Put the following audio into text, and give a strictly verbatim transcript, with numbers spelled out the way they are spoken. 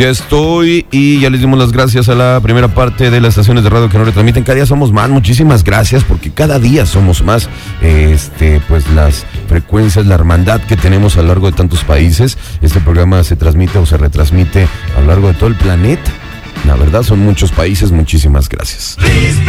Ya estoy y ya les dimos las gracias a la primera parte de las estaciones de radio que nos retransmiten. Cada día somos más, muchísimas gracias, porque cada día somos más. Este, pues las frecuencias, la hermandad que tenemos a lo largo de tantos países. Este programa se transmite o se retransmite a lo largo de todo el planeta. La verdad, son muchos países. Muchísimas gracias.